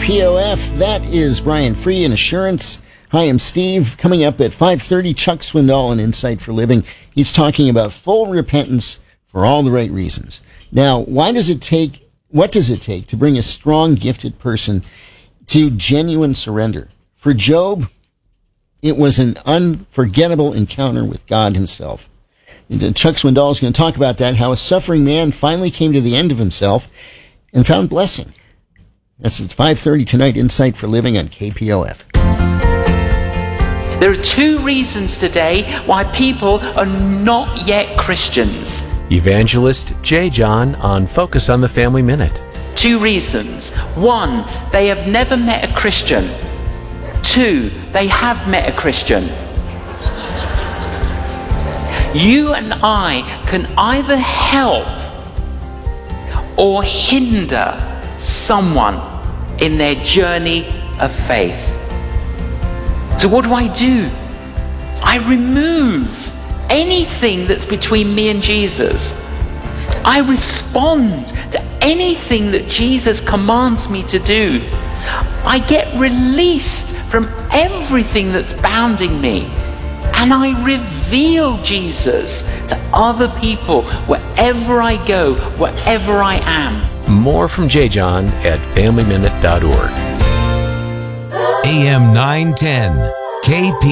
KPOF. That is Brian Free and Assurance. Hi, I'm Steve. Coming up at 5:30, Chuck Swindoll on Insight for Living. He's talking about full repentance for all the right reasons. Now, what does it take to bring a strong, gifted person to genuine surrender? For Job, it was an unforgettable encounter with God himself. And Chuck Swindoll is going to talk about that, how a suffering man finally came to the end of himself and found blessing. That's at 5:30 tonight, Insight for Living on KPOF. There are two reasons today why people are not yet Christians. Evangelist J. John on Focus on the Family Minute. Two reasons. One, they have never met a Christian. Two, they have met a Christian. You and I can either help or hinder someone in their journey of faith. So what do? I remove anything that's between me and Jesus. I respond to anything that Jesus commands me to do. I get released from everything that's bounding me. And I reveal Jesus to other people wherever I go, wherever I am. More from J. John at FamilyMinute.org. AM 910, KP.